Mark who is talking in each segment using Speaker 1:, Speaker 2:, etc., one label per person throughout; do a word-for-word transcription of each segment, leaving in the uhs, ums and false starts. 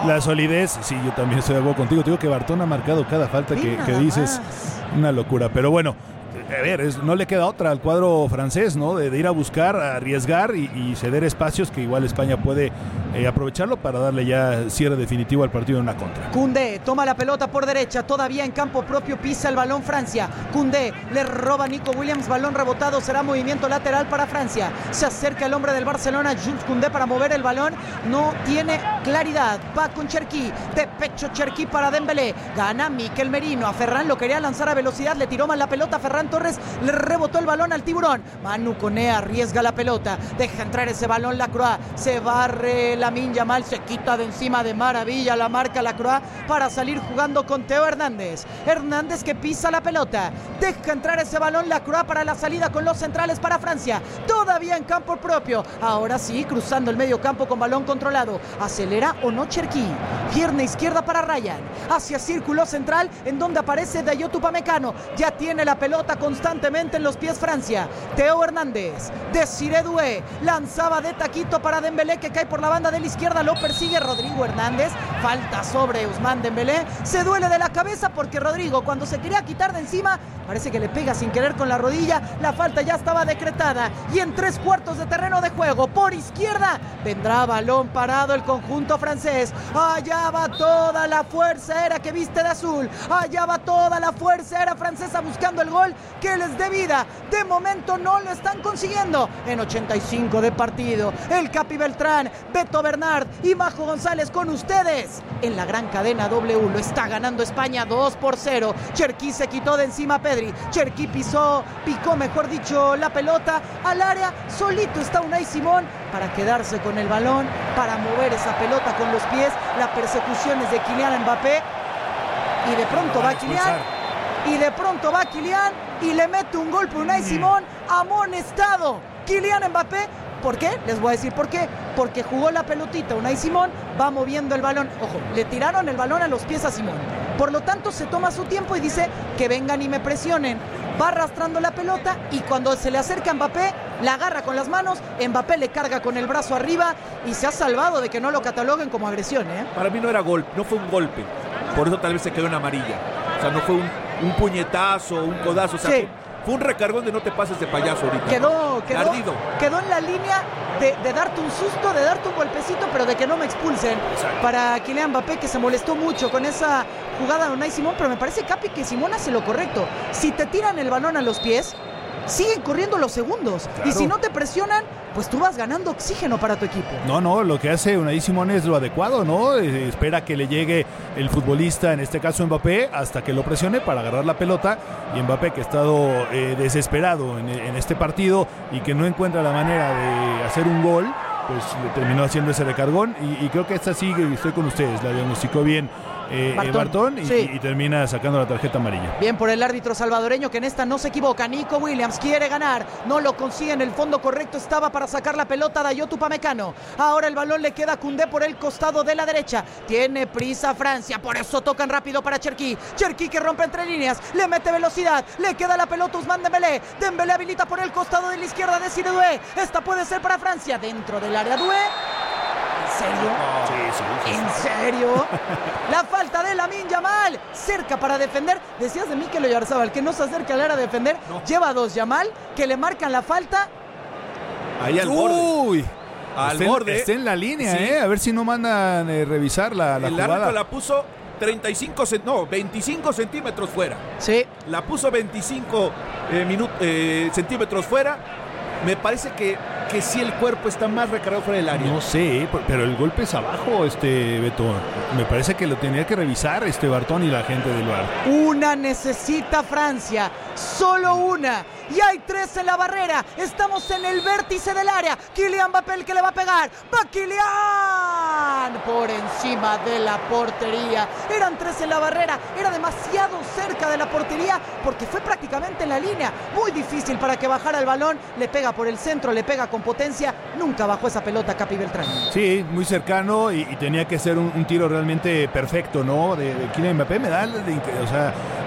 Speaker 1: La solidez, sí, yo también estoy de acuerdo contigo. Te digo que Bartón ha marcado cada falta que, que dices, una locura. Pero bueno, a ver, es, no le queda otra al cuadro francés, ¿no? De, de ir a buscar, a arriesgar y, y ceder espacios que igual España puede eh, aprovecharlo para darle ya cierre definitivo al partido en una contra.
Speaker 2: Koundé toma la pelota por derecha, todavía en campo propio, pisa el balón Francia. Koundé le roba a Nico Williams, balón rebotado, será movimiento lateral para Francia. Se acerca el hombre del Barcelona, Jules Koundé, para mover el balón, no tiene claridad, va con Cherki, de pecho Cherki para Dembélé, gana Mikel Merino, a Ferran lo quería lanzar a velocidad, le tiró mal la pelota, Ferran Torres le rebotó el balón al tiburón. Manu Koné arriesga la pelota, deja entrar ese balón Lacroix, se barre Lamine Yamal, se quita de encima de maravilla la marca Lacroix para salir jugando con Teo Hernández. Hernández que pisa la pelota, deja entrar ese balón Lacroix para la salida con los centrales para Francia, todavía en campo propio, ahora sí cruzando el medio campo con balón controlado, acelera o no Cherki, pierna izquierda para Ryan, hacia círculo central en donde aparece Dayot Upamecano, ya tiene la pelota constantemente en los pies Francia. Teo Hernández, Desiré Doué, lanzaba de taquito para Dembélé que cae por la banda de la izquierda, lo persigue Rodrigo Hernández, falta sobre Ousmane Dembélé, se duele de la cabeza porque Rodrigo cuando se quería quitar de encima parece que le pega sin querer con la rodilla, la falta ya estaba decretada y en tres cuartos de terreno de juego por izquierda vendrá balón parado el conjunto francés. Allá va toda la fuerza aérea que viste de azul, allá va toda la fuerza aérea francesa buscando el gol que les dé vida. De momento no lo están consiguiendo. En ochenta y cinco de partido, el Capi Beltrán, Beto Bernard y Majo González con ustedes en la gran cadena W. Lo está ganando España dos por cero. Cherki se quitó de encima a Pedri. Cherki pisó, picó mejor dicho la pelota al área. Solito está Unai Simón para quedarse con el balón, para mover esa pelota con los pies. La persecución es de Kylian Mbappé y de pronto va Kylian. Y de pronto va Kylian y le mete un golpe a Unai Simón, amonestado Kylian Mbappé. ¿Por qué? Les voy a decir por qué. Porque jugó la pelotita Unai Simón, va moviendo el balón. Ojo, le tiraron el balón a los pies a Simón. Por lo tanto, se toma su tiempo y dice que vengan y me presionen. Va arrastrando la pelota y cuando se le acerca a Mbappé, la agarra con las manos, Mbappé le carga con el brazo arriba y se ha salvado de que no lo cataloguen como agresión, ¿eh?
Speaker 3: Para mí no era golpe, no fue un golpe. Por eso tal vez se quedó en amarilla. O sea, no fue un, un puñetazo, un codazo. O sea,
Speaker 2: sí.
Speaker 3: fue, fue un recargón de no te pases de payaso ahorita.
Speaker 2: Quedó,
Speaker 3: ¿no?
Speaker 2: quedó,
Speaker 3: Ardido.
Speaker 2: quedó en la línea de, de darte un susto, de darte un golpecito, pero de que no me expulsen.
Speaker 3: Exacto.
Speaker 2: Para Kylian Mbappé, que se molestó mucho con esa jugada de Unai Simón, pero me parece, Capi, que Simón hace lo correcto. Si te tiran el balón a los pies, siguen corriendo los segundos. Claro. Y si no te presionan, pues tú vas ganando oxígeno para tu equipo.
Speaker 1: No, no, lo que hace Unai Simón es lo adecuado, ¿no? Eh, espera que le llegue el futbolista, en este caso Mbappé, hasta que lo presione para agarrar la pelota. Y Mbappé, que ha estado eh, desesperado en, en este partido y que no encuentra la manera de hacer un gol, pues le terminó haciendo ese recargón. Y, y creo que esta sí, estoy con ustedes, la diagnosticó bien Eh, Bartón, Bartón y, sí. y termina sacando la tarjeta amarilla.
Speaker 2: Bien por el árbitro salvadoreño, que en esta no se equivoca. Nico Williams quiere ganar, no lo consigue en el fondo correcto, estaba para sacar la pelota Dayot Upamecano. Ahora el balón le queda a Koundé por el costado de la derecha, tiene prisa Francia, por eso tocan rápido para Cherki. Cherki que rompe entre líneas, le mete velocidad, le queda la pelota Ousmane Dembélé. Dembélé habilita por el costado de la izquierda de Desiré Doué. Esta puede ser para Francia, dentro del área Doué. ¿En serio?
Speaker 3: Sí, sí, sí.
Speaker 2: ¿En serio? La falta de Lamine Yamal, cerca para defender. Decías de Mikel Oyarzabal que no se acerca al área a defender. No. Lleva dos Yamal, que le marcan la falta.
Speaker 3: Ahí al borde.
Speaker 1: Uy,
Speaker 3: al
Speaker 1: está
Speaker 3: borde.
Speaker 1: En, está en la línea,
Speaker 3: sí.
Speaker 1: ¿eh? A ver si no mandan eh, revisar la, la
Speaker 3: El
Speaker 1: jugada.
Speaker 3: árbitro la puso treinta y cinco, no, veinticinco centímetros fuera.
Speaker 2: Sí.
Speaker 3: La puso veinticinco eh, minu- eh, centímetros fuera. Me parece que, que sí el cuerpo está más recargado fuera del área.
Speaker 1: No sé, pero el golpe es abajo, este Beto. Me parece que lo tenía que revisar este Bartón y la gente del V A R.
Speaker 2: Una necesita Francia, solo una. Y hay tres en la barrera. Estamos en el vértice del área. Kylian Mbappé el que le va a pegar. ¡Va Kylian! Por encima de la portería. Eran tres en la barrera. Era demasiado cerca de la portería porque fue prácticamente en la línea. Muy difícil para que bajara el balón. Le pega por el centro, le pega con potencia. Nunca bajó esa pelota Capi Beltrán.
Speaker 1: Sí, muy cercano y, y tenía que ser un, un tiro realmente perfecto, ¿no? De, de Kylian Mbappé. Me da, de, o sea,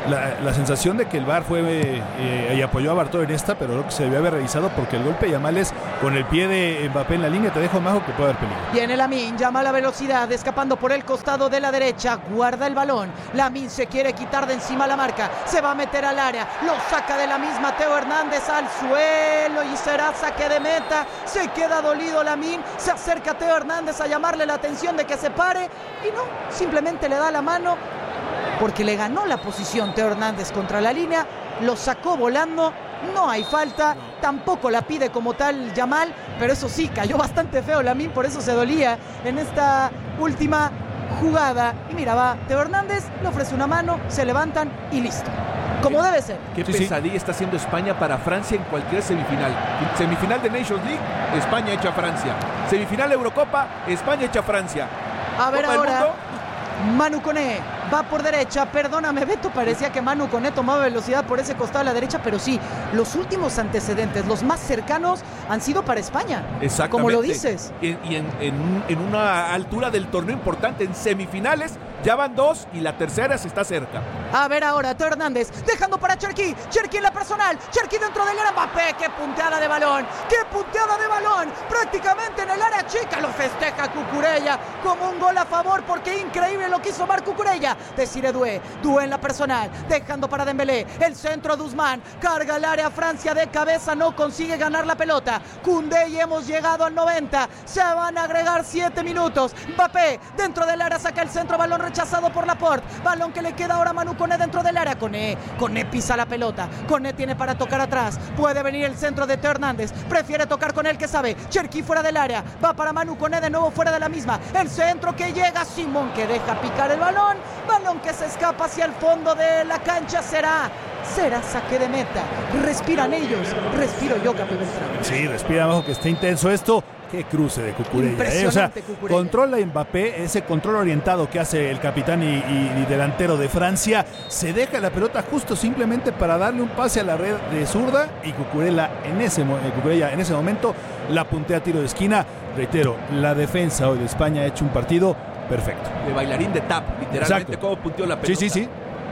Speaker 1: la, la sensación de que el V A R fue eh, y apoyó a Bartó en esta, pero lo que se debió haber revisado porque el golpe de Yamal es con el pie de Mbappé en la línea. Te dejo Majo que puede haber peligro.
Speaker 2: Viene Lamine, llama a la velocidad, escapando por el costado de la derecha, guarda el balón. Lamine se quiere quitar de encima la marca, se va a meter al área, lo saca de la misma Teo Hernández al suelo y será saque de meta. Se queda dolido Lamine, se acerca a Teo Hernández a llamarle la atención de que se pare y no, simplemente le da la mano porque le ganó la posición Teo Hernández contra la línea, lo sacó volando. No hay falta, tampoco la pide como tal Yamal, pero eso sí, cayó bastante feo Lamine, por eso se dolía en esta última jugada. Y mira, va Teo Hernández, le ofrece una mano, se levantan y listo. Como debe ser.
Speaker 3: Qué
Speaker 1: sí,
Speaker 3: pesadilla
Speaker 1: sí.
Speaker 3: está haciendo España para Francia en cualquier semifinal. Semifinal de Nations League, España hecha Francia. Semifinal Eurocopa, España hecha Francia.
Speaker 2: A ver
Speaker 3: Copa
Speaker 2: ahora, Manu Koné va por derecha, perdóname Beto, parecía que Manu Koné tomaba velocidad por ese costado a la derecha, pero sí, los últimos antecedentes, los más cercanos han sido para España.
Speaker 3: Exactamente.
Speaker 2: Como lo dices.
Speaker 3: Y, y en, en, en una altura del torneo importante, en semifinales, ya van dos y la tercera se está cerca.
Speaker 2: A ver ahora, Teo Hernández, dejando para Cherki, Cherki en la personal, Cherki dentro del área, Mbappé, qué punteada de balón, qué punteada de balón, prácticamente en el área chica, lo festeja Cucurella como un gol a favor, porque increíble lo que hizo Marc Cucurella. Desiré Doué, Doué en la personal, dejando para Dembélé, el centro de Ousmane, carga el área Francia de cabeza, no consigue ganar la pelota, Koundé y hemos llegado al noventa, se van a agregar siete minutos, Mbappé dentro del área saca el centro, balón rechazado por Laporte, balón que le queda ahora a Manu Koné dentro del área, Koné, Koné pisa la pelota, Koné tiene para tocar atrás, puede venir el centro de Teo Hernández, prefiere tocar con él que sabe, Cherki fuera del área, va para Manu Koné de nuevo fuera de la misma, el centro que llega, Simón que deja picar el balón, balón que se escapa hacia el fondo de la cancha, será, será saque de meta, respiran ellos, respiro yo, Capi Beltrán.
Speaker 1: Sí, respira abajo que está intenso esto. Qué cruce de Cucurella, ¿eh? O sea,
Speaker 2: Cucurella.
Speaker 1: Controla Mbappé, ese control orientado que hace el capitán y, y, y delantero de Francia, se deja la pelota justo simplemente para darle un pase a la red de zurda y Cucurella en ese, Cucurella en ese momento la puntea a tiro de esquina. Reitero, la defensa hoy de España ha hecho un partido perfecto.
Speaker 3: De bailarín de tap, literalmente. Cómo punteó la pelota.
Speaker 1: Sí, sí, sí.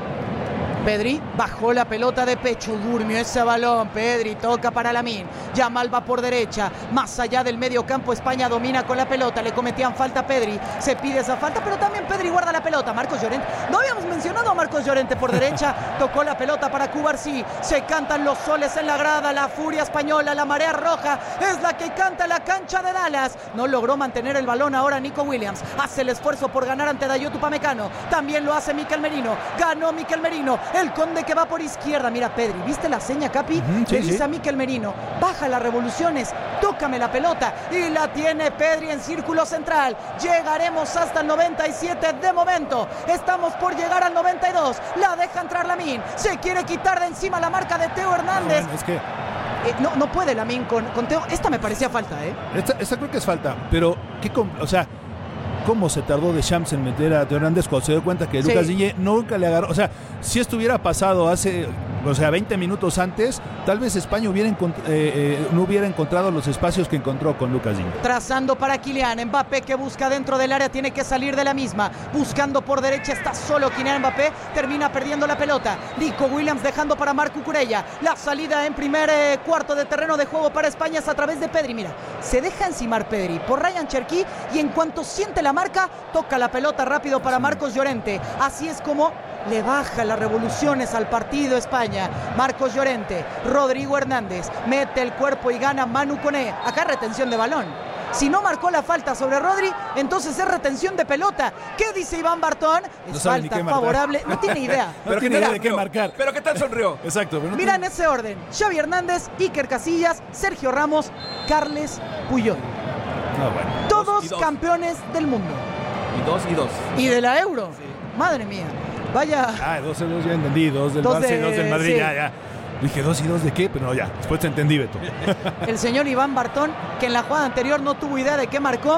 Speaker 2: Pedri bajó la pelota de pecho, durmió ese balón, Pedri toca para Lamine, Yamal va por derecha, más allá del medio campo España domina con la pelota, le cometían falta a Pedri, se pide esa falta, pero también Pedri guarda la pelota, Marcos Llorente, no habíamos mencionado a Marcos Llorente por derecha, tocó la pelota para Cubarsí, se cantan los soles en la grada, la furia española, la marea roja, es la que canta la cancha de Dallas, no logró mantener el balón ahora Nico Williams, hace el esfuerzo por ganar ante Dayot Upamecano, también lo hace Mikel Merino, ganó Mikel Merino, el Conde que va por izquierda, mira Pedri, ¿viste la seña, Capi? Uh-huh, sí, Le dice sí. a Mikel Merino, baja las revoluciones, tócame la pelota y la tiene Pedri en círculo central, llegaremos hasta el noventa y siete de momento, estamos por llegar al noventa y dos, la deja entrar Lamine, se quiere quitar de encima la marca de Teo Hernández.
Speaker 1: Bueno, es que...
Speaker 2: Eh, no, no puede Lamine con, con Teo, esta me parecía falta, ¿eh?
Speaker 1: Esta, esta creo que es falta, pero, ¿qué o sea... ¿Cómo se tardó Deschamps en meter a Teo Hernández cuando se dio cuenta que sí. Lucas Digne nunca le agarró? O sea, si esto hubiera pasado hace, o sea, veinte minutos antes, tal vez España hubiera encont- eh, eh, no hubiera encontrado los espacios que encontró con Lucas Digne.
Speaker 2: Trazando para Kylian Mbappé que busca dentro del área, tiene que salir de la misma. Buscando por derecha, está solo Kylian Mbappé, termina perdiendo la pelota. Nico Williams dejando para Marc Cucurella. La salida en primer eh, cuarto de terreno de juego para España es a través de Pedri. Mira, se deja encimar Pedri por Ryan Cherki y en cuanto siente la marca, toca la pelota rápido para Marcos Llorente. Así es como le baja las revoluciones al partido España. Marcos Llorente, Rodrigo Hernández, mete el cuerpo y gana Manu Koné. Acá retención de balón. Si no marcó la falta sobre Rodri, entonces es retención de pelota. ¿Qué dice Iván Bartón? Es
Speaker 1: no falta
Speaker 2: favorable. No tiene idea.
Speaker 1: no pero tiene idea de qué marcar.
Speaker 3: Pero qué tal sonrió.
Speaker 1: Exacto. Pero no
Speaker 2: Mira
Speaker 1: tiene...
Speaker 2: en ese orden. Xavi Hernández, Iker Casillas, Sergio Ramos, Carles Puyol.
Speaker 1: No, bueno.
Speaker 2: Todos
Speaker 3: dos y dos.
Speaker 2: Campeones del mundo.
Speaker 3: Y dos y dos.
Speaker 2: Y de la Euro. Sí. Madre mía. Vaya.
Speaker 1: Ah, dos y dos ya entendí. Dos del
Speaker 2: dos
Speaker 1: Barça
Speaker 2: de...
Speaker 1: y dos del Madrid.
Speaker 2: Sí.
Speaker 1: Ya, ya. Dije, ¿dos y dos de qué? Pero no, ya. Después te entendí, Beto.
Speaker 2: El señor Iván Bartón, que en la jugada anterior no tuvo idea de qué marcó,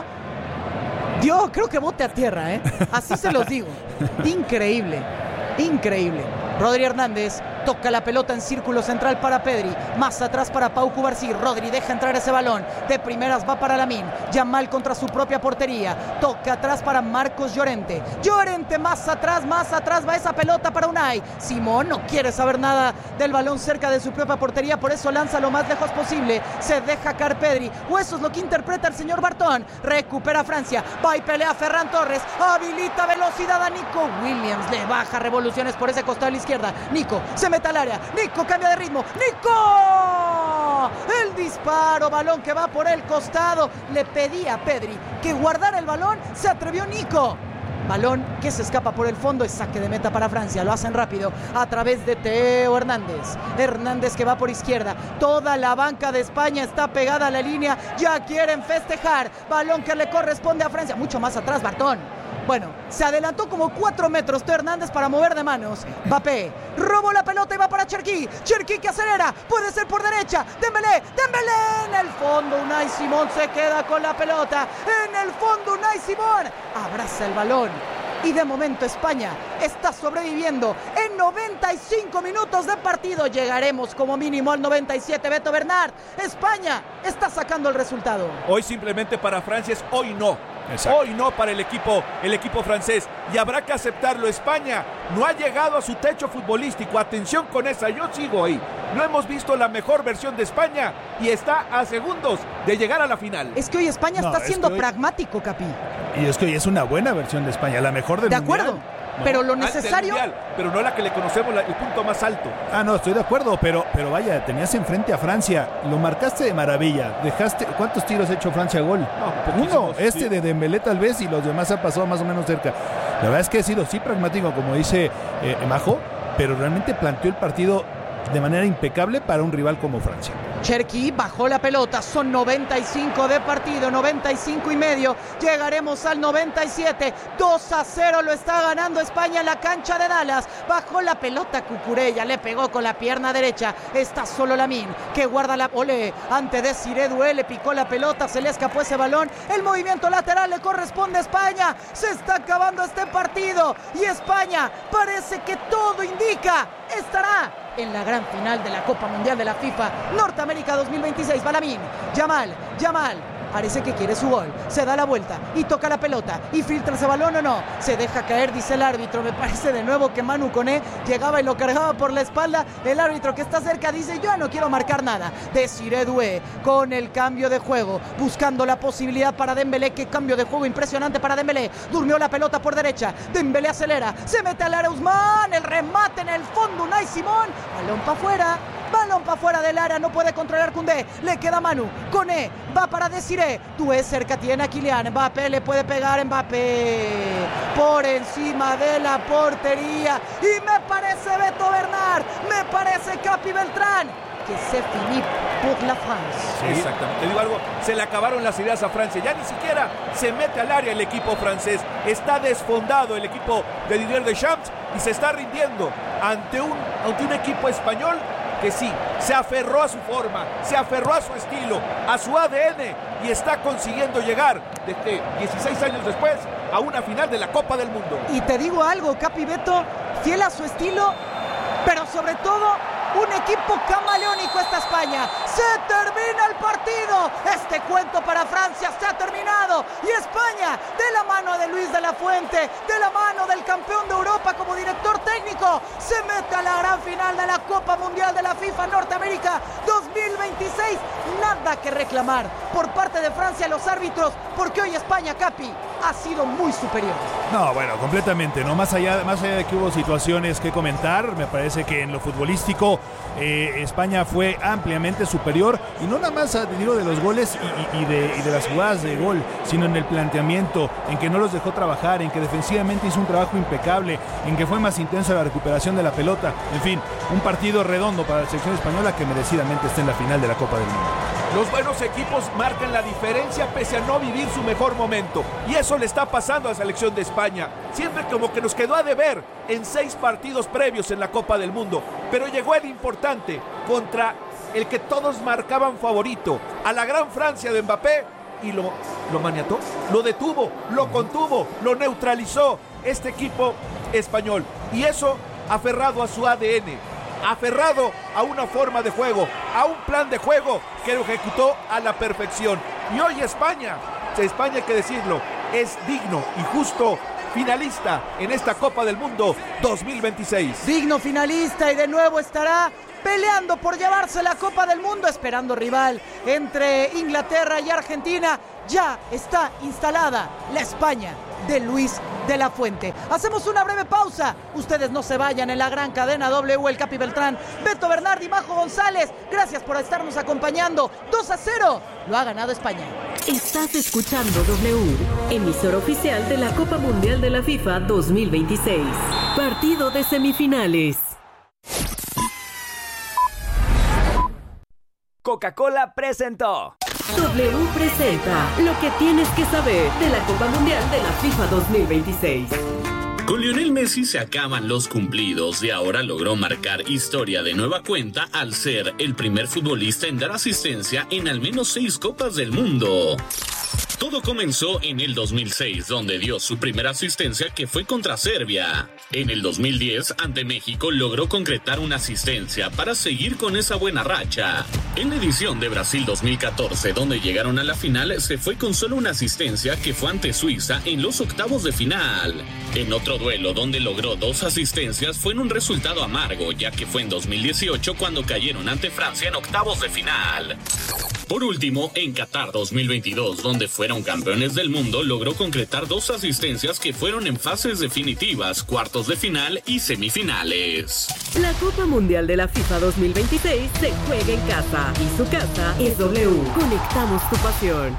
Speaker 2: dio, creo que bote a tierra, ¿eh? Así se los digo. Increíble. Increíble. Rodri Hernández Toca la pelota en círculo central para Pedri. Más atrás para Pau Cubarsí. Rodri deja entrar ese balón. De primeras va para Lamine. Yamal contra su propia portería. Toca atrás para Marcos Llorente. Llorente más atrás, más atrás va esa pelota para Unai. Simón no quiere saber nada del balón cerca de su propia portería. Por eso lanza lo más lejos posible. Se deja caer Pedri. O eso es lo que interpreta el señor Bartón. Recupera Francia. Va y pelea Ferran Torres. Habilita velocidad a Nico Williams. Le baja revoluciones por ese costado de la izquierda. Nico se mete al área. Nico cambia de ritmo. ¡Nico! El disparo. Balón que va por el costado. Le pedía a Pedri que guardara el balón. Se atrevió Nico. Balón que se escapa por el fondo. Es saque de meta para Francia. Lo hacen rápido a través de Teo Hernández. Hernández que va por izquierda. Toda la banca de España está pegada a la línea. Ya quieren festejar. Balón que le corresponde a Francia. Mucho más atrás Bartón. Bueno, se adelantó como cuatro metros Teo Hernández para mover de manos. Mbappé robó la pelota y va para Cherki. Cherki que acelera. Puede ser por derecha. Dembélé. Dembélé en el fondo. Unai Simón se queda con la pelota. En el fondo Unai Simón abraza el balón. Y de momento España está sobreviviendo. En noventa y cinco minutos de partido llegaremos como mínimo al noventa y siete. Beto Bernard, España está sacando el resultado.
Speaker 3: Hoy simplemente para Francia es hoy no.
Speaker 1: Exacto.
Speaker 3: Hoy no para el equipo, el equipo francés. Y habrá que aceptarlo. España no ha llegado a su techo futbolístico. Atención con esa, yo sigo ahí. No hemos visto la mejor versión de España y está a segundos de llegar a la final.
Speaker 2: Es que hoy España
Speaker 1: No,
Speaker 2: está
Speaker 1: es
Speaker 2: siendo
Speaker 1: que hoy-
Speaker 2: pragmático, Capi.
Speaker 1: Y es que hoy es una buena versión de España, la mejor del
Speaker 2: De
Speaker 1: mundial.
Speaker 2: acuerdo.
Speaker 1: ¿No?
Speaker 2: Pero lo
Speaker 3: Antes del
Speaker 2: necesario...
Speaker 3: Mundial, pero no la que le conocemos, la- el punto más alto.
Speaker 1: Ah, no, estoy de acuerdo, pero, pero vaya, tenías enfrente a Francia, lo marcaste de maravilla, dejaste, ¿cuántos tiros ha hecho Francia a gol?
Speaker 3: No,
Speaker 1: Uno,
Speaker 3: poquísimos,
Speaker 1: este
Speaker 3: sí.
Speaker 1: de Dembélé tal vez, y los demás han pasado más o menos cerca. La verdad es que ha sido sí pragmático, como dice eh, Majo, pero realmente planteó el partido de manera impecable para un rival como Francia.
Speaker 2: Cherki bajó la pelota, son noventa y cinco de partido, noventa y cinco y medio, llegaremos al noventa y siete, dos a cero lo está ganando España en la cancha de Dallas, bajó la pelota Cucurella, le pegó con la pierna derecha, está solo Lamine, que guarda la ole, ante Desiré Doué, le picó la pelota, se le escapó ese balón, el movimiento lateral le corresponde a España, se está acabando este partido, y España parece que todo indica, estará en la gran final de la Copa Mundial de la FIFA Norteamérica dos mil veintiséis. Lamine, Yamal, Yamal, parece que quiere su gol, se da la vuelta y toca la pelota y filtra ese balón o no, se deja caer, dice el árbitro. Me parece de nuevo que Manu Koné llegaba y lo cargaba por la espalda. El árbitro que está cerca dice: yo no quiero marcar nada. Desiré Doué con el cambio de juego, buscando la posibilidad para Dembélé. Qué cambio de juego impresionante para Dembélé. Durmió la pelota por derecha, Dembélé acelera, se mete al área Ousmane, el remate en el fondo Unai Simón, balón para afuera. Balón para afuera del área, no puede controlar Koundé, le queda Manu, Koné, va para Desiré, Doué cerca, tiene a Kylian, Mbappé le puede pegar, Mbappé por encima de la portería, y me parece Beto Bernard, me parece Capi Beltrán, que se finit pour la France.
Speaker 3: Sí, exactamente. Te digo algo, se le acabaron las ideas a Francia. Ya ni siquiera se mete al área el equipo francés. Está desfondado el equipo de Didier Deschamps y se está rindiendo ante un, ante un equipo español que sí, se aferró a su forma, se aferró a su estilo, a su A D N y está consiguiendo llegar desde dieciséis años después a una final de la Copa del Mundo.
Speaker 2: Y te digo algo, Capi Beto, fiel a su estilo, pero sobre todo un equipo camaleónico esta España. Se termina el partido. Este cuento para Francia se ha terminado. Y España, de la mano de Luis de la Fuente, de la mano del campeón de Europa como director técnico, se mete a la gran final de la Copa Mundial de la FIFA Norteamérica dos mil veintiséis. Nada que reclamar por parte de Francia a los árbitros, porque hoy España, Capi, ha sido muy superior.
Speaker 1: No, bueno, completamente, ¿no? Más allá, más allá de que hubo situaciones que comentar, me parece que en lo futbolístico eh, España fue ampliamente superior, y no nada más a tiro de los goles y, y, y, de, y de las jugadas de gol, sino en el planteamiento, en que no los dejó trabajar, en que defensivamente hizo un trabajo impecable, en que fue más intensa la recuperación de la pelota. En fin, un partido redondo para la selección española que merecidamente está en la final de la Copa del Mundo.
Speaker 3: Los buenos equipos marcan la diferencia pese a no vivir su mejor momento. Y eso le está pasando a la selección de España. Siempre como que nos quedó a deber en seis partidos previos en la Copa del Mundo. Pero llegó el importante contra el que todos marcaban favorito, a la gran Francia de Mbappé. Y lo, lo maniató, lo detuvo, lo contuvo, lo neutralizó este equipo español. Y eso aferrado a su A D N. aferrado a una forma de juego, a un plan de juego que lo ejecutó a la perfección. Y hoy España, España hay que decirlo, es digno y justo finalista en esta Copa del Mundo dos mil veintiséis.
Speaker 2: Digno finalista y de nuevo estará peleando por llevarse la Copa del Mundo, esperando rival entre Inglaterra y Argentina. Ya está instalada la España de Luis de la Fuente. Hacemos una breve pausa. Ustedes no se vayan en la gran cadena W. El Capi Beltrán, Beto Bernardi, Majo González. Gracias por estarnos acompañando. dos a cero. Lo ha ganado España.
Speaker 4: Estás escuchando W, emisora oficial de la Copa Mundial de la FIFA dos mil veintiséis. Partido de semifinales.
Speaker 5: Coca-Cola presentó.
Speaker 4: W presenta lo que tienes que saber de la Copa Mundial de la FIFA dos mil veintiséis.
Speaker 6: Con Lionel Messi se acaban los cumplidos y ahora logró marcar historia de nueva cuenta al ser el primer futbolista en dar asistencia en al menos seis Copas del Mundo. Todo comenzó en el dos mil seis, donde dio su primera asistencia, que fue contra Serbia. En el dos mil diez, ante México, logró concretar una asistencia para seguir con esa buena racha. En la edición de Brasil dos mil catorce, donde llegaron a la final, se fue con solo una asistencia, que fue ante Suiza en los octavos de final. En otro duelo, donde logró dos asistencias, fue en un resultado amargo, ya que fue en dos mil dieciocho cuando cayeron ante Francia en octavos de final. Por último, en Qatar dos mil veintidós, donde fueron campeones del mundo, logró concretar dos asistencias que fueron en fases definitivas, cuartos de final y semifinales.
Speaker 4: La Copa Mundial de la FIFA dos mil veintiséis se juega en casa y su casa es W. Conectamos tu pasión.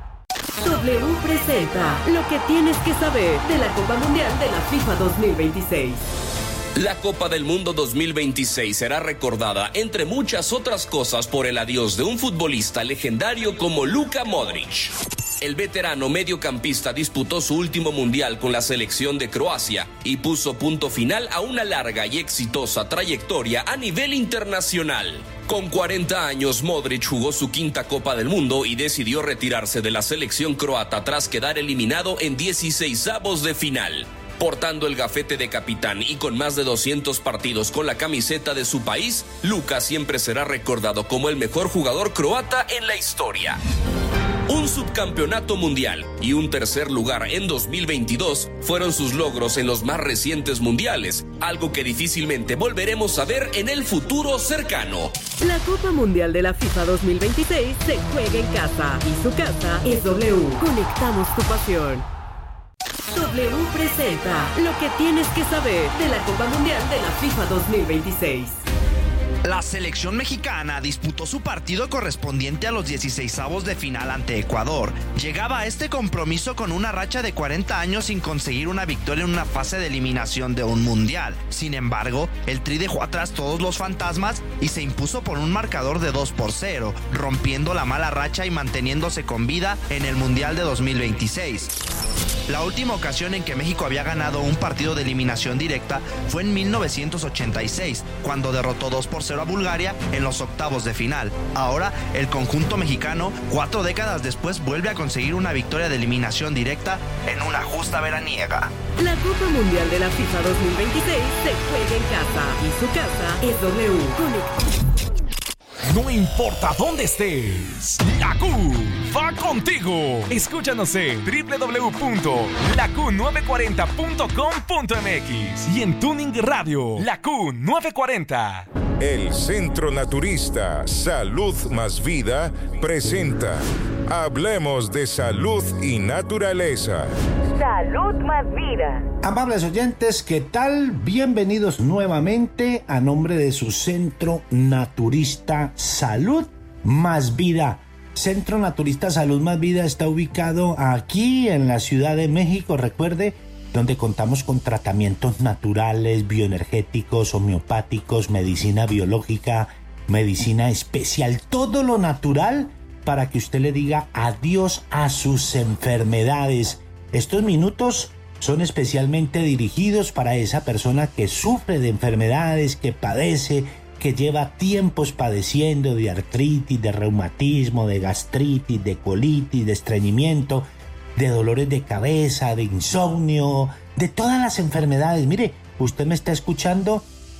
Speaker 4: W presenta lo que tienes que saber de la Copa Mundial de la FIFA dos mil veintiséis.
Speaker 7: La Copa del Mundo dos mil veintiséis será recordada, entre muchas otras cosas, por el adiós de un futbolista legendario como Luka Modric. El veterano mediocampista disputó su último mundial con la selección de Croacia y puso punto final a una larga y exitosa trayectoria a nivel internacional. Con cuarenta años, Modric jugó su quinta Copa del Mundo y decidió retirarse de la selección croata tras quedar eliminado en dieciseisavos de final. Portando el gafete de capitán y con más de doscientos partidos con la camiseta de su país, Luka siempre será recordado como el mejor jugador croata en la historia. Un subcampeonato mundial y un tercer lugar en dos mil veintidós fueron sus logros en los más recientes mundiales, algo que difícilmente volveremos a ver en el futuro cercano.
Speaker 4: La Copa Mundial de la FIFA dos mil veintiséis se juega en casa y su casa es W. Conectamos tu pasión. W presenta lo que tienes que saber de la Copa Mundial de la FIFA dos mil veintiséis.
Speaker 8: La selección mexicana disputó su partido correspondiente a los dieciseisavos de final ante Ecuador. Llegaba a este compromiso con una racha de cuarenta años sin conseguir una victoria en una fase de eliminación de un mundial. Sin embargo, el Tri dejó atrás todos los fantasmas y se impuso por un marcador de dos por cero, rompiendo la mala racha y manteniéndose con vida en el Mundial de dos mil veintiséis. La última ocasión en que México había ganado un partido de eliminación directa fue en mil novecientos ochenta y seis, cuando derrotó dos por cero a Bulgaria en los octavos de final. Ahora, el conjunto mexicano, cuatro décadas después, vuelve a conseguir una victoria de eliminación directa en una justa veraniega.
Speaker 4: La Copa Mundial de la FIFA dos mil veintiséis se juega en casa y su casa es W. Conecta.
Speaker 9: No importa dónde estés, la Q va contigo. Escúchanos en doble u doble u doble u punto la q nueve cuarenta punto com punto m x y en Tuning Radio, la Q nueve cuarenta.
Speaker 10: El Centro Naturista Salud Más Vida presenta Hablemos de Salud y Naturaleza.
Speaker 11: Salud Más Vida.
Speaker 12: Amables oyentes, ¿qué tal? Bienvenidos nuevamente a nombre de su Centro Naturista Salud Más Vida. Centro Naturista Salud Más Vida está ubicado aquí en la Ciudad de México, recuerde, donde contamos con tratamientos naturales, bioenergéticos, homeopáticos, medicina biológica, medicina especial, todo lo natural para que usted le diga adiós a sus enfermedades. Estos minutos son especialmente dirigidos para esa persona que sufre de enfermedades, que padece, que lleva tiempos padeciendo de artritis, de reumatismo, de gastritis, de colitis, de estreñimiento, de dolores de cabeza, de insomnio, de todas las enfermedades. Mire, usted me está escuchando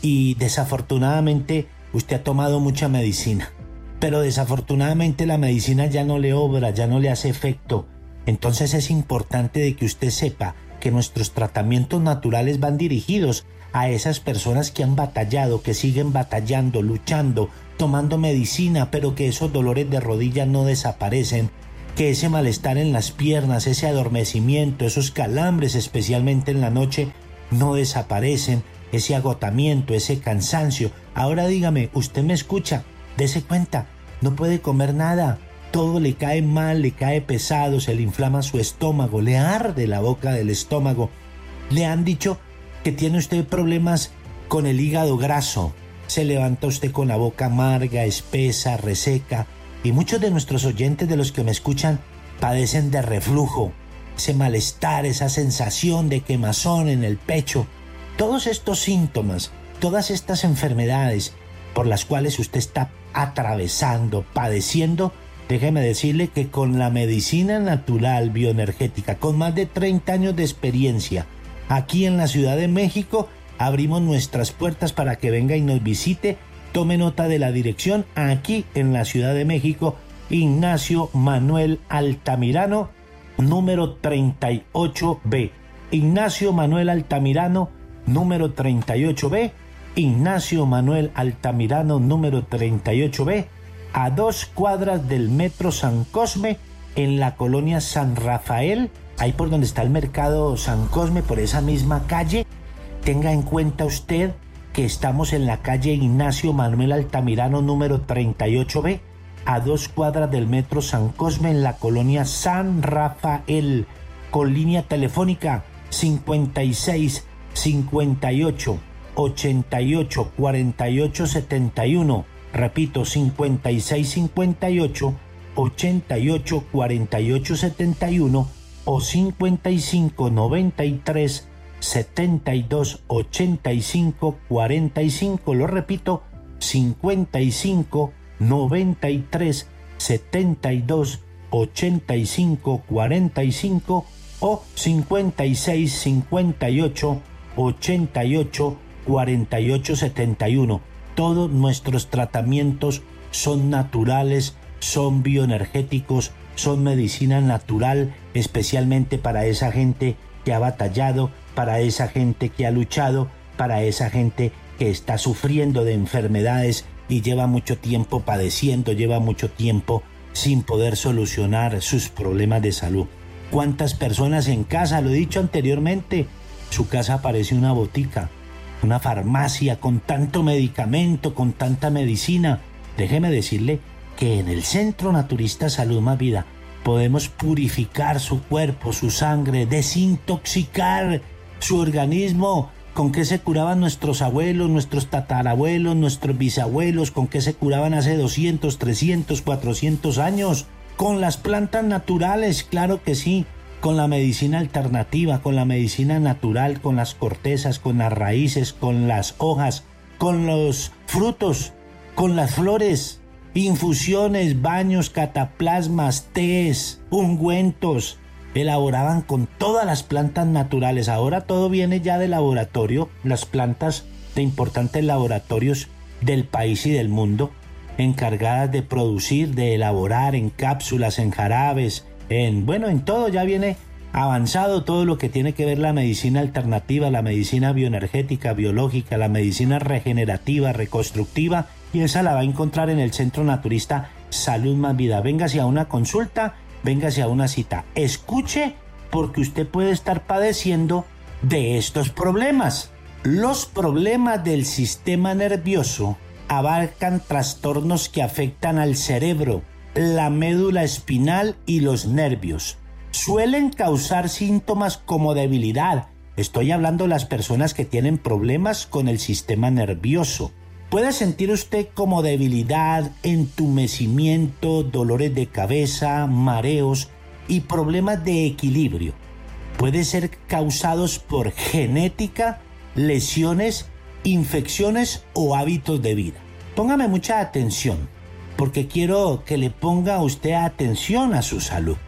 Speaker 12: y desafortunadamente usted ha tomado mucha medicina, pero desafortunadamente la medicina ya no le obra, ya no le hace efecto. Entonces es importante de que usted sepa que nuestros tratamientos naturales van dirigidos a esas personas que han batallado, que siguen batallando, luchando, tomando medicina, pero que esos dolores de rodilla no desaparecen, que ese malestar en las piernas, ese adormecimiento, esos calambres especialmente en la noche no desaparecen, ese agotamiento, ese cansancio. Ahora dígame, usted me escucha, dése cuenta, no puede comer nada, todo le cae mal, le cae pesado, se le inflama su estómago, le arde la boca del estómago. Le han dicho que tiene usted problemas con el hígado graso, se levanta usted con la boca amarga, espesa, reseca, y muchos de nuestros oyentes, de los que me escuchan, padecen de reflujo, ese malestar, esa sensación de quemazón en el pecho. Todos estos síntomas, todas estas enfermedades por las cuales usted está atravesando, padeciendo, déjeme decirle que con la medicina natural bioenergética, con más de treinta años de experiencia, aquí en la Ciudad de México, abrimos nuestras puertas para que venga y nos visite. Tome nota de la dirección, aquí en la Ciudad de México, Ignacio Manuel Altamirano, número treinta y ocho B. Ignacio Manuel Altamirano, número treinta y ocho B. Ignacio Manuel Altamirano, número treinta y ocho B, a dos cuadras del Metro San Cosme, en la colonia San Rafael, ahí por donde está el mercado San Cosme, por esa misma calle. Tenga en cuenta usted que estamos en la calle Ignacio Manuel Altamirano, número treinta y ocho B, a dos cuadras del Metro San Cosme, en la colonia San Rafael, con línea telefónica cincuenta y seis, cincuenta y ocho, ochenta y ocho, cuarenta y ocho, setenta y uno. Repito, cincuenta y seis, cincuenta y ocho, ochenta y ocho, cuarenta y ocho, setenta y uno o cincuenta y cinco, noventa y tres, setenta y dos, ochenta y cinco, cuarenta y cinco. Lo repito, cincuenta y cinco, noventa y tres, setenta y dos, ochenta y cinco, cuarenta y cinco o cincuenta y seis, cincuenta y ocho, ochenta y ocho, cuarenta y ocho, setenta y uno. Todos nuestros tratamientos son naturales, son bioenergéticos, son medicina natural, especialmente para esa gente que ha batallado, para esa gente que ha luchado, para esa gente que está sufriendo de enfermedades y lleva mucho tiempo padeciendo, lleva mucho tiempo sin poder solucionar sus problemas de salud. ¿Cuántas personas en casa? Lo he dicho anteriormente, su casa parece una botica, una farmacia con tanto medicamento, con tanta medicina. Déjeme decirle que en el Centro Naturista Salud Más Vida podemos purificar su cuerpo, su sangre, desintoxicar su organismo. ¿Con qué se curaban nuestros abuelos, nuestros tatarabuelos, nuestros bisabuelos? ¿Con qué se curaban hace doscientos, trescientos, cuatrocientos años? Con las plantas naturales, claro que sí. Con la medicina alternativa, con la medicina natural, con las cortezas, con las raíces, con las hojas, con los frutos, con las flores, infusiones, baños, cataplasmas, tés, ungüentos. Elaboraban con todas las plantas naturales. Ahora todo viene ya de laboratorio, las plantas de importantes laboratorios del país y del mundo, encargadas de producir, de elaborar en cápsulas, en jarabes, en, bueno, en todo ya viene avanzado todo lo que tiene que ver la medicina alternativa, la medicina bioenergética, biológica, la medicina regenerativa, reconstructiva, y esa la va a encontrar en el Centro Naturista Salud Más Vida. Véngase a una consulta, véngase a una cita. Escuche, porque usted puede estar padeciendo de estos problemas. Los problemas del sistema nervioso abarcan trastornos que afectan al cerebro, la médula espinal y los nervios. Suelen causar síntomas como debilidad. Estoy hablando de las personas que tienen problemas con el sistema nervioso. Puede sentir usted como debilidad, entumecimiento, dolores de cabeza, mareos y problemas de equilibrio. Puede ser causados por genética, lesiones, infecciones o hábitos de vida. Póngame mucha atención, porque quiero que le ponga usted atención a su salud.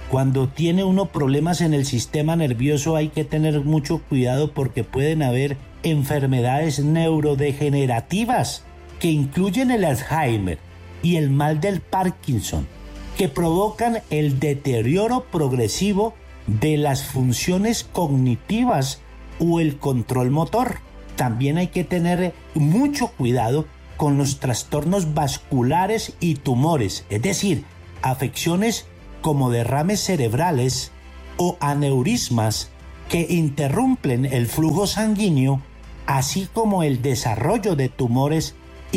Speaker 12: Cuando tiene uno problemas en el sistema nervioso hay que tener mucho cuidado porque pueden haber enfermedades neurodegenerativas que incluyen el Alzheimer y el mal del Parkinson, que provocan el deterioro progresivo de las funciones cognitivas o el control motor. También hay que tener mucho cuidado con los trastornos vasculares y tumores, es decir, afecciones como derrames cerebrales o aneurismas que interrumpen el flujo sanguíneo, así como el desarrollo de tumores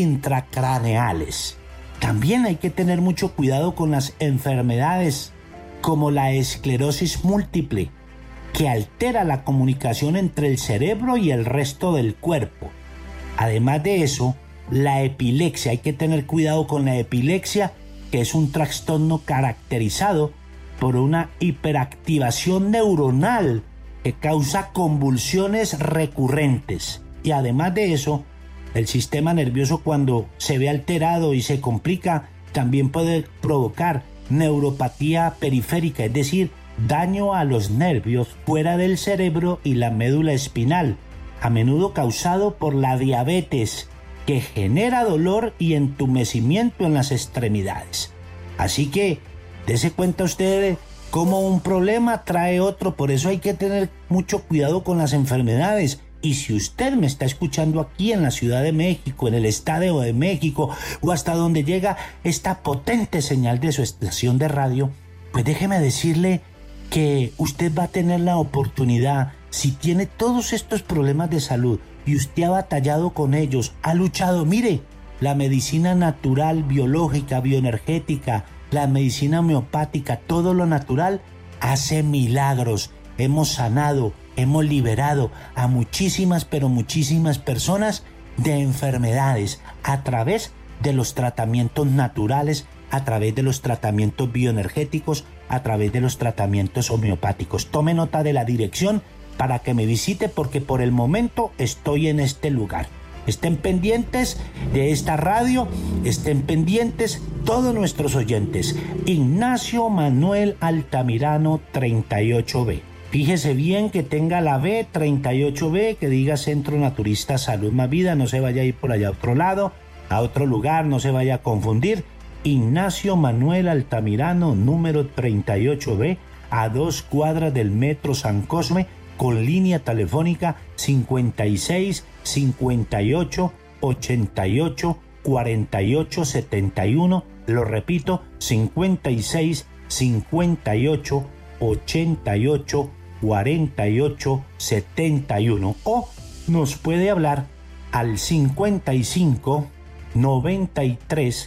Speaker 12: intracraneales. También hay que tener mucho cuidado con las enfermedades como la esclerosis múltiple, que altera la comunicación entre el cerebro y el resto del cuerpo. Además de eso, la epilepsia, hay que tener cuidado con la epilepsia, que es un trastorno caracterizado por una hiperactivación neuronal que causa convulsiones recurrentes. Y además de eso, el sistema nervioso, cuando se ve alterado y se complica, también puede provocar neuropatía periférica, es decir, daño a los nervios fuera del cerebro y la médula espinal, a menudo causado por la diabetes, que genera dolor y entumecimiento en las extremidades. Así que dése cuenta usted cómo un problema trae otro, por eso hay que tener mucho cuidado con las enfermedades. Y si usted me está escuchando aquí en la Ciudad de México, en el Estado de México, o hasta donde llega esta potente señal de su estación de radio, pues déjeme decirle que usted va a tener la oportunidad, si tiene todos estos problemas de salud y usted ha batallado con ellos, ha luchado, mire, la medicina natural, biológica, bioenergética, la medicina homeopática, todo lo natural hace milagros. Hemos sanado, hemos liberado a muchísimas, pero muchísimas personas de enfermedades a través de los tratamientos naturales, a través de los tratamientos bioenergéticos, a través de los tratamientos homeopáticos. Tome nota de la dirección para que me visite, porque por el momento estoy en este lugar. Estén pendientes de esta radio, estén pendientes todos nuestros oyentes. Ignacio Manuel Altamirano treinta y ocho B. Fíjese bien que tenga la B, treinta y ocho B, que diga Centro Naturista Salud Más Vida, no se vaya a ir por allá a otro lado, a otro lugar, no se vaya a confundir. Ignacio Manuel Altamirano, número treinta y ocho B, a dos cuadras del Metro San Cosme, con línea telefónica cincuenta y seis, cincuenta y ocho, ochenta y ocho, cuarenta y ocho, setenta y uno, lo repito, cincuenta y seis, cincuenta y ocho, ochenta y ocho, cuarenta y ocho, setenta y uno, o nos puede hablar al cincuenta y cinco, noventa y tres,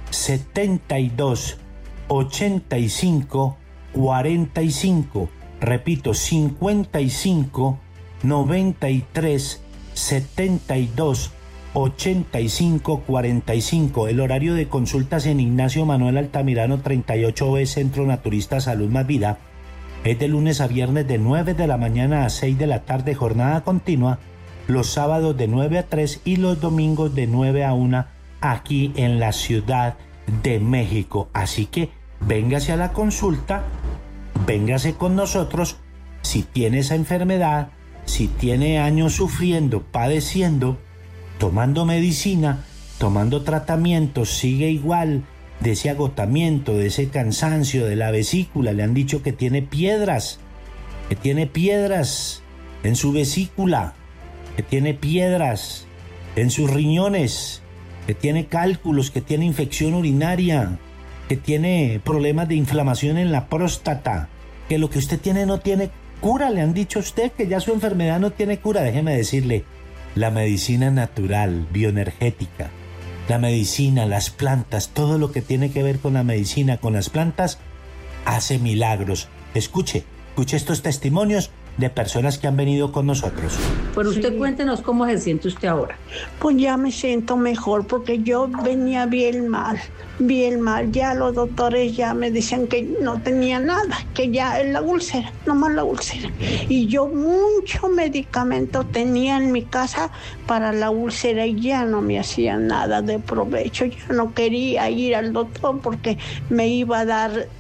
Speaker 12: setenta y dos, ochenta y cinco, cuarenta y cinco. Repito, cincuenta y cinco, noventa y tres, setenta y dos, ochenta y cinco, cuarenta y cinco. El horario de consultas en Ignacio Manuel Altamirano treinta y ocho B, Centro Naturista Salud Más Vida, es de lunes a viernes de nueve de la mañana a seis de la tarde, jornada continua, los sábados de nueve a tres y los domingos de nueve a una, aquí en la Ciudad de México. Así que véngase a la consulta, véngase con nosotros. Si tiene esa enfermedad, si tiene años sufriendo, padeciendo, tomando medicina, tomando tratamientos, sigue igual de ese agotamiento, de ese cansancio de la vesícula, le han dicho que tiene piedras, que tiene piedras en su vesícula, que tiene piedras en sus riñones, que tiene cálculos, que tiene infección urinaria, que tiene problemas de inflamación en la próstata, que lo que usted tiene no tiene cura, le han dicho a usted que ya su enfermedad no tiene cura. Déjeme decirle, la medicina natural, bioenergética, la medicina, las plantas, todo lo que tiene que ver con la medicina, con las plantas, hace milagros. Escuche, escuche estos testimonios de personas que han venido con nosotros.
Speaker 13: Pero usted sí, cuéntenos cómo se siente usted ahora.
Speaker 14: Pues ya me siento mejor, porque yo venía bien mal, bien mal. Ya los doctores ya me decían que no tenía nada, que ya es la úlcera, nomás la úlcera. Y yo mucho medicamento tenía en mi casa para la úlcera y ya no me hacía nada de provecho. Yo no quería ir al doctor porque me iba a dar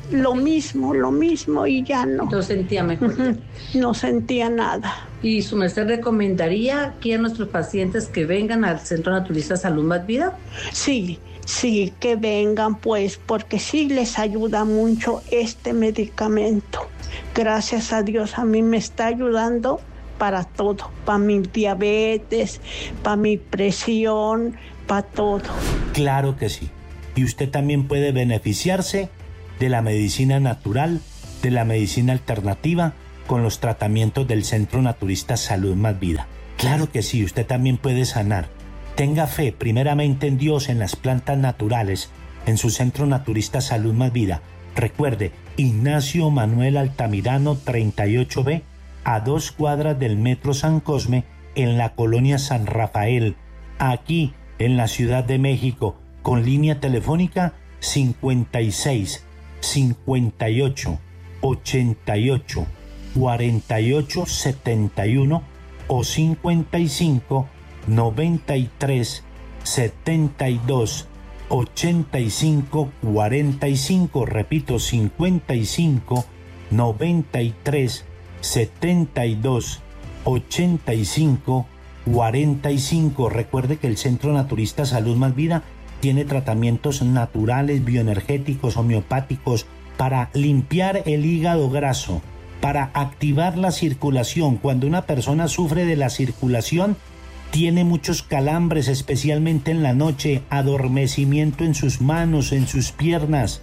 Speaker 14: lo mismo, lo mismo y ya no.
Speaker 13: No sentía mejor.
Speaker 14: No sentía nada.
Speaker 13: ¿Y su merced recomendaría aquí a nuestros pacientes que vengan al Centro Naturista Salud Más Vida?
Speaker 14: Sí, sí, que vengan pues, porque sí les ayuda mucho este medicamento. Gracias a Dios, a mí me está ayudando para todo, para mi diabetes, para mi presión, para todo.
Speaker 12: Claro que sí. Y usted también puede beneficiarse de la medicina natural, de la medicina alternativa, con los tratamientos del Centro Naturista Salud Más Vida. Claro que sí, usted también puede sanar. Tenga fe primeramente en Dios, en las plantas naturales, en su Centro Naturista Salud Más Vida. Recuerde, Ignacio Manuel Altamirano treinta y ocho B, a dos cuadras del Metro San Cosme, en la colonia San Rafael, aquí en la Ciudad de México, con línea telefónica cincuenta y seis, cincuenta y ocho, ochenta y ocho, cuarenta y ocho, setenta y uno o cincuenta y cinco, noventa y tres, setenta y dos, ochenta y cinco, cuarenta y cinco, repito, cincuenta y cinco, noventa y tres, setenta y dos, ochenta y cinco, cuarenta y cinco. Recuerde que el Centro Naturista Salud Más Vida tiene tratamientos naturales, bioenergéticos, homeopáticos, para limpiar el hígado graso, para activar la circulación. Cuando una persona sufre de la circulación, tiene muchos calambres, especialmente en la noche, adormecimiento en sus manos, en sus piernas,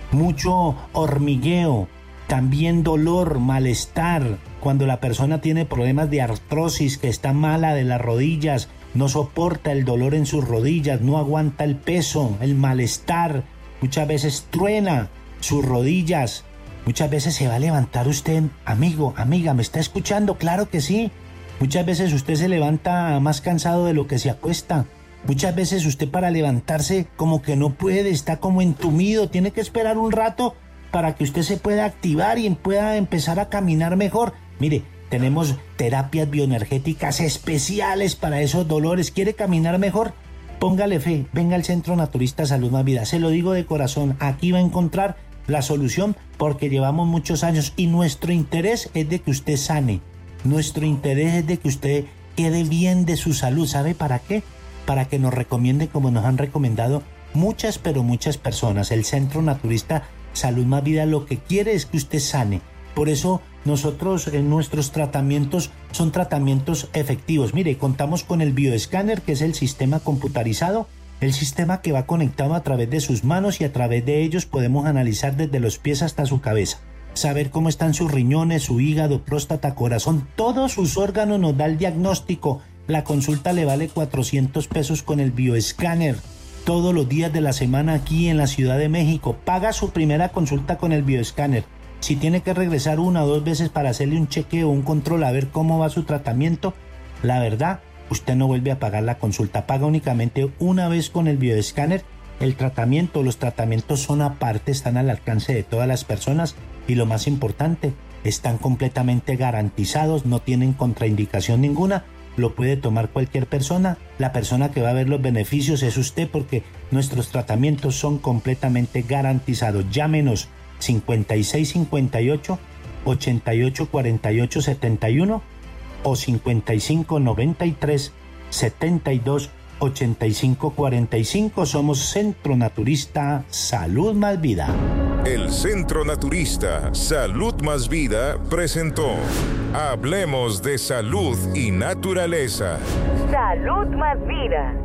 Speaker 12: mucho hormigueo, también dolor, malestar. Cuando la persona tiene problemas de artrosis, que está mala de las rodillas, no soporta el dolor en sus rodillas, no aguanta el peso, el malestar, muchas veces truena sus rodillas, muchas veces se va a levantar usted, amigo, amiga, ¿me está escuchando? Claro que sí. Muchas veces usted se levanta más cansado de lo que se acuesta. Muchas veces usted para levantarse como que no puede, está como entumido, tiene que esperar un rato para que usted se pueda activar y pueda empezar a caminar mejor. Mire, tenemos terapias bioenergéticas especiales para esos dolores. ¿Quiere caminar mejor? Póngale fe, venga al Centro Naturista Salud Más Vida. Se lo digo de corazón, aquí va a encontrar la solución porque llevamos muchos años y nuestro interés es de que usted sane. Nuestro interés es de que usted quede bien de su salud. ¿Sabe para qué? Para que nos recomiende, como nos han recomendado muchas, pero muchas personas. El Centro Naturista Salud Más Vida lo que quiere es que usted sane. Por eso nosotros en nuestros tratamientos son tratamientos efectivos. Mire, contamos con el bioescáner, que es el sistema computarizado, el sistema que va conectado a través de sus manos y a través de ellos podemos analizar desde los pies hasta su cabeza. Saber cómo están sus riñones, su hígado, próstata, corazón, todos sus órganos nos da el diagnóstico. La consulta le vale cuatrocientos pesos con el bioescáner. Todos los días de la semana aquí en la Ciudad de México. Paga su primera consulta con el bioescáner. Si tiene que regresar una o dos veces para hacerle un chequeo o un control a ver cómo va su tratamiento, la verdad, usted no vuelve a pagar la consulta. Paga únicamente una vez con el bioescáner. El tratamiento, los tratamientos son aparte, están al alcance de todas las personas y lo más importante, están completamente garantizados, no tienen contraindicación ninguna, lo puede tomar cualquier persona. La persona que va a ver los beneficios es usted porque nuestros tratamientos son completamente garantizados. Llámenos cincuenta y seis cincuenta y ocho, ochenta y ocho cuarenta y ocho setenta y uno o cincuenta y cinco noventa y tres, setenta y dos, ochenta y cinco cuarenta y cinco. Somos Centro Naturista Salud Más Vida.
Speaker 10: El Centro Naturista Salud Más Vida presentó Hablemos de Salud y Naturaleza.
Speaker 11: Salud Más Vida.